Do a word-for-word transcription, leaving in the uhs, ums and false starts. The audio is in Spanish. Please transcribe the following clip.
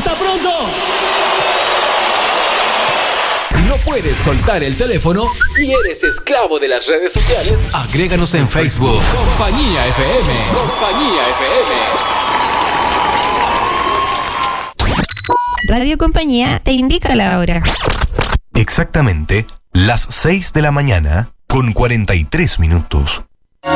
¡Hasta pronto! Si no puedes soltar el teléfono y eres esclavo de las redes sociales, agréganos en Facebook. Compañía F M. Compañía F M. Radio Compañía te indica la hora. Exactamente las seis de la mañana con cuarenta y tres minutos.